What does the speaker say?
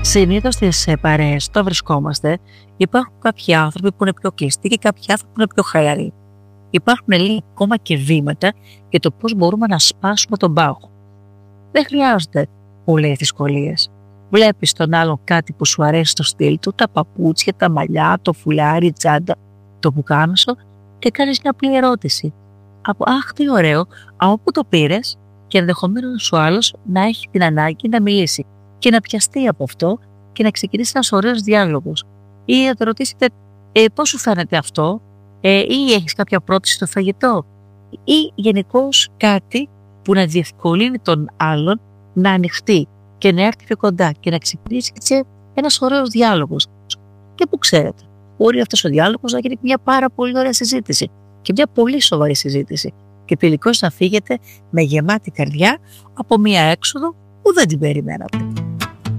Συνήθως στις παρέες, όταν βρισκόμαστε, υπάρχουν κάποιοι άνθρωποι που είναι πιο κλειστοί και κάποιοι άνθρωποι που είναι πιο χαλαροί. Υπάρχουν λίγο ακόμα και βήματα για το πώς μπορούμε να σπάσουμε τον πάγο. Δεν χρειάζονται πολλές δυσκολίες. Βλέπεις τον άλλον κάτι που σου αρέσει στο στυλ του, τα παπούτσια, τα μαλλιά, το φουλάρι, η τσάντα, το πουκάμισο και κάνεις μια απλή ερώτηση. Αχ, τι ωραίο, από πού το πήρες, και ενδεχομένως ο άλλος να έχει την ανάγκη να μιλήσει και να πιαστεί από αυτό και να ξεκινήσει ένας ωραίος διάλογος. Ή να το ρωτήσετε πώς σου φαίνεται αυτό, ή έχεις κάποια πρόταση στο φαγητό, ή γενικώς κάτι που να διευκολύνει τον άλλον να ανοιχτεί και να έρθει πιο κοντά και να ξεκινήσει έτσι ένας ωραίος διάλογος. Και που ξέρετε, μπορεί αυτός ο διάλογος να γίνει μια πάρα πολύ ωραία συζήτηση και μια πολύ σοβαρή συζήτηση και τελικώς να φύγετε με γεμάτη καρδιά από μια έξοδο που δεν την περιμένατε.